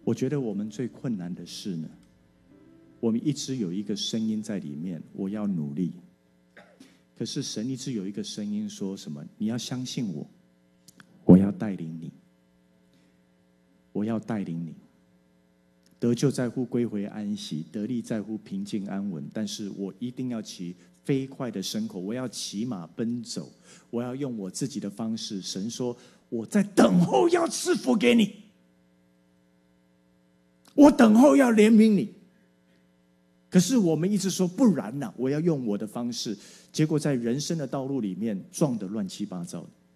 我觉得我们最困难的是呢，我们一直有一个声音在里面，我要努力。可是神一直有一个声音说什么？你要相信我，我要带领你，我要带领你。得救在乎归回安息，得力在乎平静安稳。但是我一定要骑飞快的牲口，我要骑马奔走，我要用我自己的方式。神说，我在等候要赐福给你，我等候要怜悯你。可是我们一直说不然啊，我要用我的方式，结果在人生的道路里面撞得乱七八糟的。